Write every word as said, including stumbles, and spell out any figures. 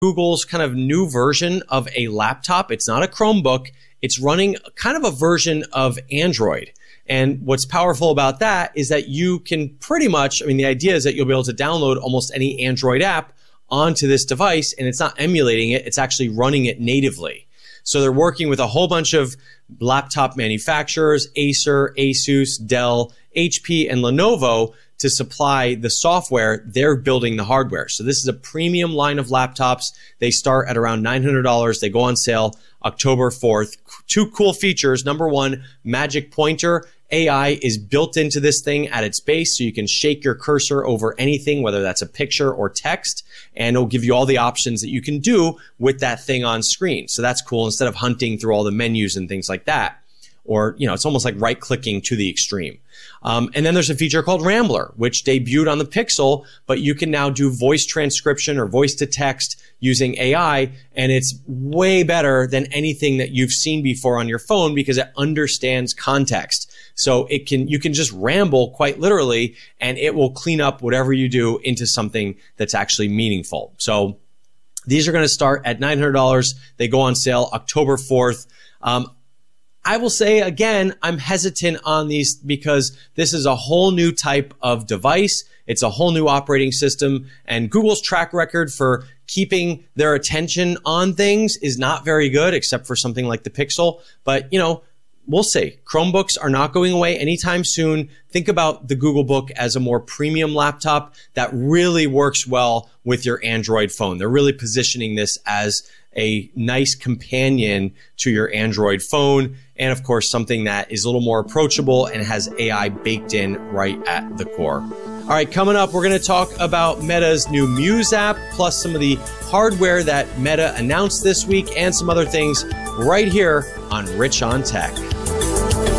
Google's kind of new version of a laptop. It's not a Chromebook. It's running kind of a version of Android. And what's powerful about that is that you can pretty much, I mean, the idea is that you'll be able to download almost any Android app onto this device, and it's not emulating it, it's actually running it natively. So they're working with a whole bunch of laptop manufacturers, Acer, Asus, Dell, H P, and Lenovo to supply the software. They're building the hardware. So this is a premium line of laptops. They start at around nine hundred dollars. They go on sale October fourth. Two cool features. Number one, Magic Pointer. A I is built into this thing at its base, so you can shake your cursor over anything, whether that's a picture or text, and it'll give you all the options that you can do with that thing on screen. So that's cool, instead of hunting through all the menus and things like that. Or, you know, it's almost like right-clicking to the extreme. Um, and then there's a feature called Rambler, which debuted on the Pixel, but you can now do voice transcription or voice to text using A I, and it's way better than anything that you've seen before on your phone because it understands context. So it can, you can just ramble quite literally, and it will clean up whatever you do into something that's actually meaningful. So these are going to start at nine hundred dollars. They go on sale October fourth. Um, I will say again, I'm hesitant on these because this is a whole new type of device. It's a whole new operating system, and Google's track record for keeping their attention on things is not very good, except for something like the Pixel. But, you know, we'll see. Chromebooks are not going away anytime soon. Think about the Google Book as a more premium laptop that really works well with your Android phone. They're really positioning this as a nice companion to your Android phone, and of course something that is a little more approachable and has A I baked in right at the core. All right, coming up, we're going to talk about Meta's new Muse app, plus some of the hardware that Meta announced this week and some other things right here on Rich on Tech.